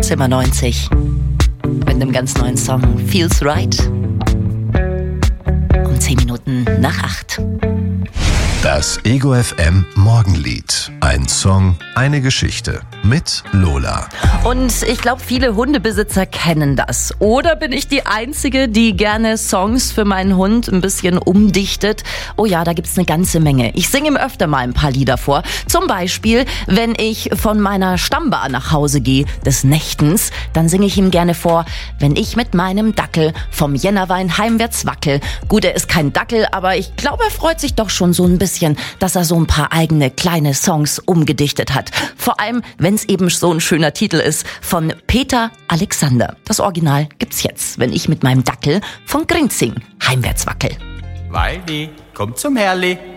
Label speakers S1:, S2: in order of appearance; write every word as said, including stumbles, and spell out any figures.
S1: Wohnzimmer neunzig mit einem ganz neuen Song Feels Right um zehn Minuten nach acht.
S2: Das Ego F M Morgenlied. Ein Song, eine Geschichte mit Lola.
S1: Und ich glaube, viele Hundebesitzer kennen das. Oder bin ich die Einzige, die gerne Songs für meinen Hund ein bisschen umdichtet? Oh ja, da gibt's eine ganze Menge. Ich singe ihm öfter mal ein paar Lieder vor. Zum Beispiel, wenn ich von meiner Stammbar nach Hause gehe, des Nächtens, dann singe ich ihm gerne vor, wenn ich mit meinem Dackel vom Jännerwein heimwärts wackel. Gut, er ist kein Dackel, aber ich glaube, er freut sich doch schon so ein bisschen, dass er so ein paar eigene kleine Songs umgedichtet hat. Vor allem, wenn es eben so ein schöner Titel ist von Peter Alexander. Das Original gibt's jetzt, wenn ich mit meinem Dackel von Grinzing heimwärts wackel.
S3: Waldi, komm zum Herrli.